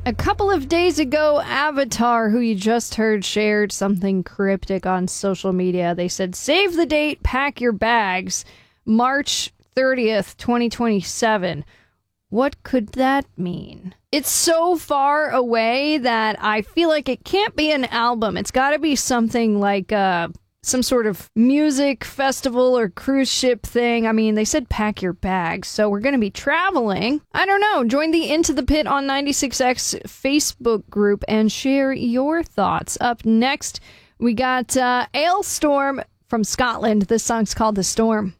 A couple of days ago, Avatar, who you just heard, shared something cryptic on social media. They said, save the date, pack your bags, March 30th, 2027. What could that mean? It's so far away that I feel like it can't be an album. It's got to be something like some sort of music festival or cruise ship thing. I mean, they said pack your bags, so we're going to be traveling. I don't know. Join the Into the Pit on 96X Facebook group and share your thoughts. Up next, we got Alestorm from Scotland. This song's called The Storm.